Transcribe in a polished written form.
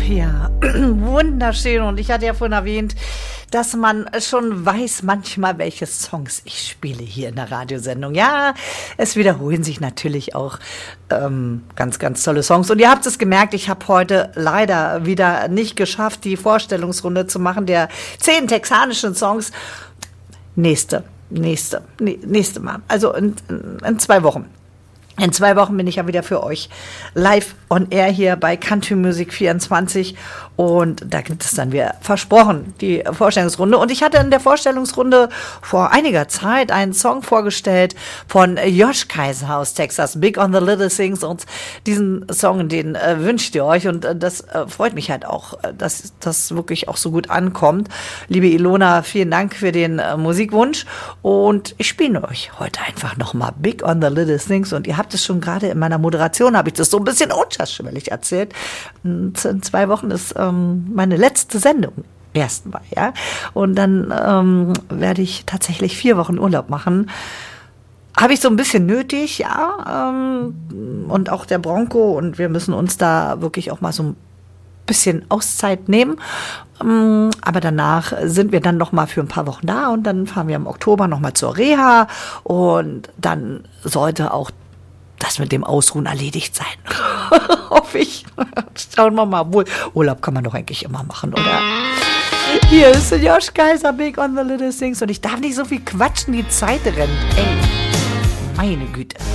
Ja, wunderschön. Und ich hatte ja vorhin erwähnt, dass man schon weiß manchmal, welche Songs ich spiele hier in der Radiosendung. Ja, es wiederholen sich natürlich auch ganz, ganz tolle Songs. Und ihr habt es gemerkt, ich habe heute leider wieder nicht geschafft, die Vorstellungsrunde zu machen der 10 texanischen Songs. Nächste Mal. Also in 2 Wochen. In 2 Wochen bin ich ja wieder für euch live on air hier bei Country Music 24 und da gibt es dann wieder versprochen die Vorstellungsrunde. Und ich hatte in der Vorstellungsrunde vor einiger Zeit einen Song vorgestellt von Josh Kaiser aus Texas, Big on the Little Things, und diesen Song, den wünscht ihr euch, und das freut mich halt auch, dass das wirklich auch so gut ankommt. Liebe Ilona, vielen Dank für den Musikwunsch, und ich spiele euch heute einfach nochmal Big on the Little Things, und ihr habt es schon gerade in meiner Moderation, habe ich das so ein bisschen unterschwellig erzählt. In 2 Wochen ist meine letzte Sendung. Erstmal, ja. Und dann werde ich tatsächlich 4 Wochen Urlaub machen. Habe ich so ein bisschen nötig, ja. Und auch der Bronco, und wir müssen uns da wirklich auch mal so ein bisschen Auszeit nehmen. Aber danach sind wir dann noch mal für ein paar Wochen da, und dann fahren wir im Oktober noch mal zur Reha, und dann sollte auch das mit dem Ausruhen erledigt sein. Hoffe ich. Schauen wir mal. Wohl, Urlaub kann man doch eigentlich immer machen, oder? Hier ist Josh Kaiser, Big on the Little Things. Und ich darf nicht so viel quatschen, die Zeit rennt. Ey, meine Güte.